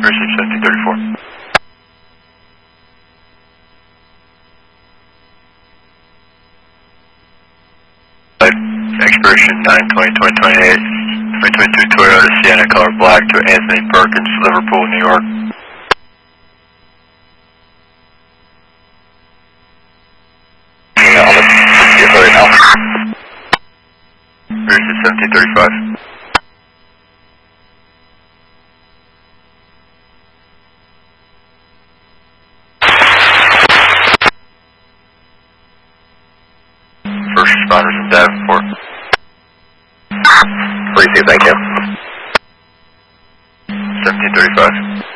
Receive 1734. Expiration 9/20/2028. 2022 Toyota Sienna color black to Anthony Perkins, Liverpool, New York. Receive 1735. First responders in Davenport. Please do, thank you. 1735.